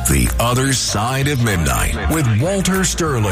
The Other Side of Midnight with Walter Sterling.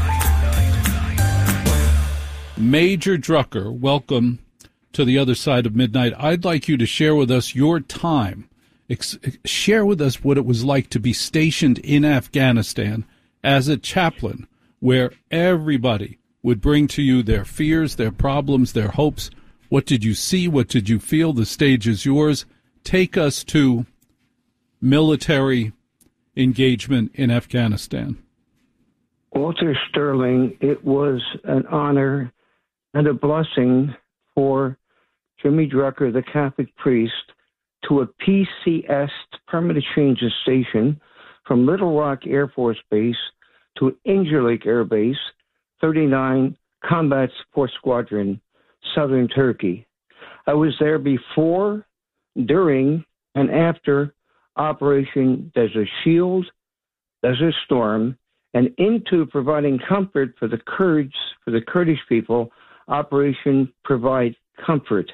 Major Drucker, welcome to The Other Side of Midnight. I'd like you to share with us your time. Share with us what it was like to be stationed in Afghanistan as a chaplain, where everybody would bring to you their fears, their problems, their hopes. What did you see? What did you feel? The stage is yours. Take us to military engagement in Afghanistan. Walter Sterling, it was an honor and a blessing for Jimmy Drucker, the Catholic priest, to a PCS, Permanent Changes Station, from Little Rock Air Force Base to Incirlik Air Base, 39 Combat Support Squadron, Southern Turkey. I was there before, during, and after Operation Desert Shield, Desert Storm, and into providing comfort for the Kurds, for the Kurdish people, Operation Provide Comfort.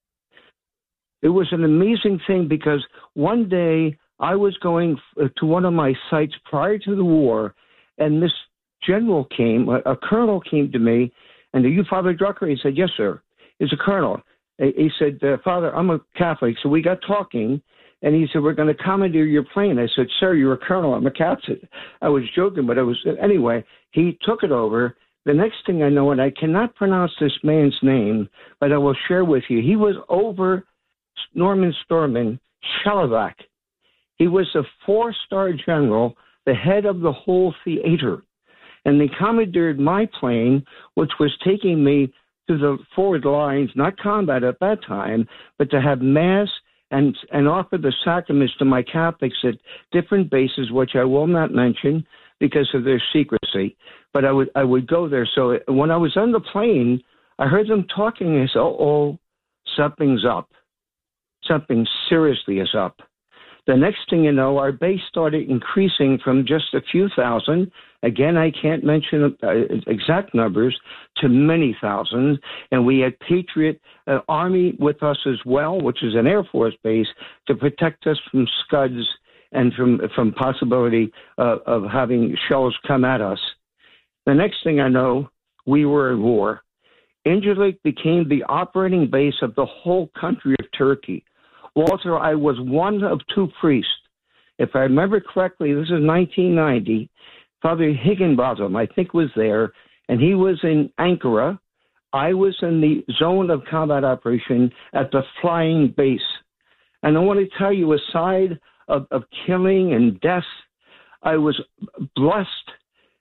It was an amazing thing because one day I was going to one of my sites prior to the war, and this general came, a colonel came to me, and, "Are you Father Drucker?" He said, "Yes, sir." He's a colonel. He said, "Father, I'm a Catholic." So we got talking, and he said, "We're going to commandeer your plane." I said, "Sir, you're a colonel. I'm a captain." I was joking, but anyway, he took it over. The next thing I know, and I cannot pronounce this man's name, but I will share with you, he was over Norman Storman, Shalavat. He was a 4-star general, the head of the whole theater. And they commandeered my plane, which was taking me to the forward lines, not combat at that time, but to have mass and offer the sacraments to my Catholics at different bases, which I will not mention because of their secrecy. But I would go there. So when I was on the plane, I heard them talking, and I said, "Oh, something's up. Something seriously is up." The next thing you know, our base started increasing from just a few thousand. Again, I can't mention exact numbers, to many thousands. And we had Patriot Army with us as well, which is an Air Force base, to protect us from Scuds and from possibility of having shells come at us. The next thing I know, we were at war. Incirlik became the operating base of the whole country of Turkey. Walter, I was one of 2 priests. If I remember correctly, this is 1990. Father Higginbotham, I think, was there, and he was in Ankara. I was in the zone of combat operation at the flying base. And I want to tell you, aside of killing and death, I was blessed